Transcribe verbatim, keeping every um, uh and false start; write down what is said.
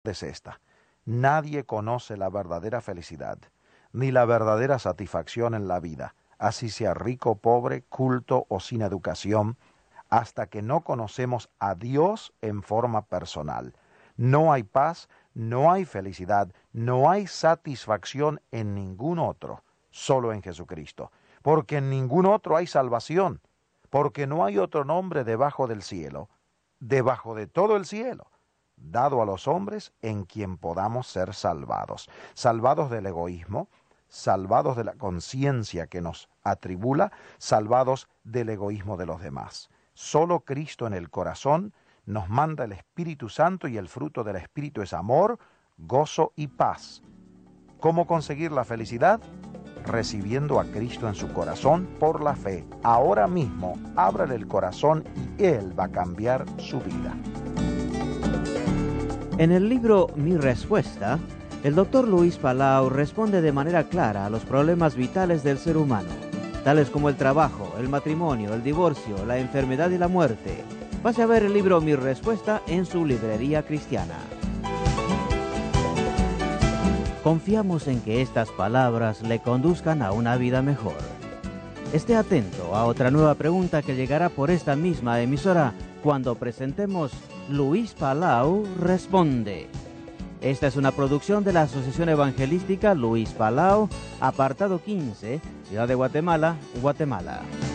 es esta: nadie conoce la verdadera felicidad, ni la verdadera satisfacción en la vida, así sea rico, pobre, culto o sin educación, hasta que no conocemos a Dios en forma personal. No hay paz, no hay felicidad, no hay satisfacción en ningún otro, solo en Jesucristo, porque en ningún otro hay salvación, porque no hay otro nombre debajo del cielo, debajo de todo el cielo, dado a los hombres en quien podamos ser salvados, salvados del egoísmo, salvados de la conciencia que nos atribula, salvados del egoísmo de los demás. Solo Cristo en el corazón nos manda el Espíritu Santo, y el fruto del Espíritu es amor, gozo y paz. ¿Cómo conseguir la felicidad? Recibiendo a Cristo en su corazón por la fe. Ahora mismo, ábrale el corazón y Él va a cambiar su vida. En el libro Mi Respuesta, el doctor Luis Palau responde de manera clara a los problemas vitales del ser humano, tales como el trabajo, el matrimonio, el divorcio, la enfermedad y la muerte. Pase a ver el libro Mi Respuesta en su librería cristiana. Confiamos en que estas palabras le conduzcan a una vida mejor. Esté atento a otra nueva pregunta que llegará por esta misma emisora cuando presentemos Luis Palau Responde. Esta es una producción de la Asociación Evangelística Luis Palau, apartado quince, Ciudad de Guatemala, Guatemala.